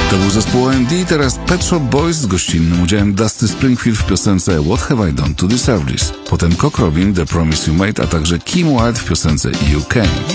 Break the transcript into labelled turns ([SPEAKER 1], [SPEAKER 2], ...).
[SPEAKER 1] To był zespół OMD, teraz Pet Shop Boys z gościnnym udziałem Dusty Springfield w piosence What Have I Done to Deserve This. Potem Cock Robin, The Promise You Made, a także Kim Wilde w piosence You Came.